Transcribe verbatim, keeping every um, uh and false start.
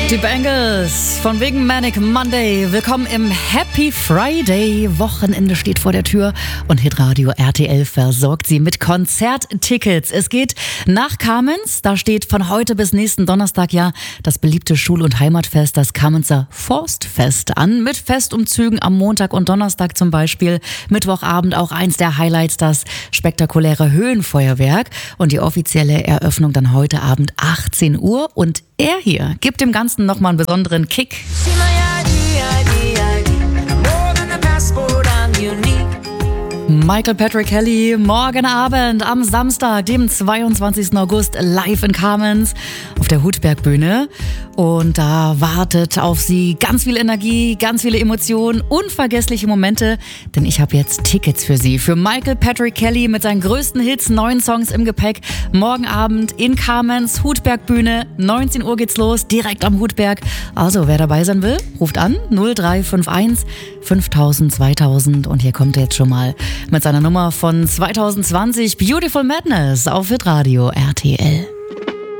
Die Bangles von wegen Manic Monday. Willkommen im Happy Friday. Wochenende steht vor der Tür und Hitradio R T L versorgt Sie mit Konzerttickets. Es geht nach Kamenz. Da steht von heute bis nächsten Donnerstag ja das beliebte Schul- und Heimatfest, das Kamenzer Forstfest an. Mit Festumzügen am Montag und Donnerstag zum Beispiel. Mittwochabend auch eins der Highlights, das spektakuläre Höhenfeuerwerk. Und die offizielle Eröffnung dann heute Abend achtzehn Uhr. Und er hier gibt dem Ganzen nochmal einen besonderen Kick. Michael Patrick Kelly, morgen Abend am Samstag, dem zweiundzwanzigsten August, live in Kamenz auf der Hutbergbühne. Und da wartet auf Sie ganz viel Energie, ganz viele Emotionen, unvergessliche Momente. Denn ich habe jetzt Tickets für Sie. Für Michael Patrick Kelly mit seinen größten Hits, neun Songs im Gepäck. Morgen Abend in Kamenz, Hutbergbühne, neunzehn Uhr geht's los, direkt am Hutberg. Also, wer dabei sein will, ruft an null drei fünf eins fünftausend zweitausend. Und hier kommt er jetzt schon mal mit seiner Nummer von zwanzig zwanzig, Beautiful Madness auf Hitradio R T L.